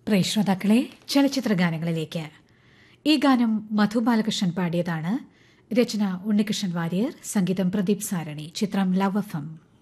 പ്രിയ ശ്രോതാക്കളെ, ചലച്ചിത്ര ഗാനങ്ങളിലേക്ക്. ഈ ഗാനം മധു ബാലകൃഷ്ണൻ പാടിയതാണ്. രചന ഉണ്ണികൃഷ്ണൻ വാര്യർ, സംഗീതം പ്രദീപ് സാരണി. ചിത്രം ലവ് എഫ് എം.